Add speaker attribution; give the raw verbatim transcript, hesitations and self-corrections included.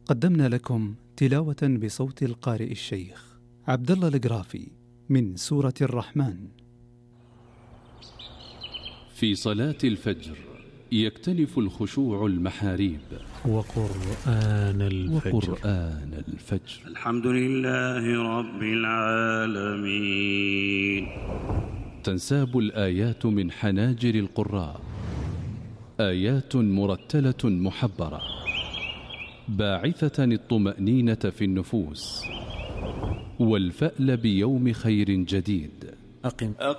Speaker 1: قدمنا لكم تلاوة بصوت القارئ الشيخ عبد الله القرافي من سورة الرحمن.
Speaker 2: في صلاة الفجر يكتنف الخشوع المحاريب.
Speaker 3: وقرآن الفجر,
Speaker 2: وقرآن الفجر.
Speaker 4: الحمد لله رب العالمين.
Speaker 2: تنساب الآيات من حناجر القراء، آيات مرتلة محبرة باعثة الطمأنينة في النفوس والفأل بيوم خير جديد.
Speaker 3: أقم,
Speaker 4: أقم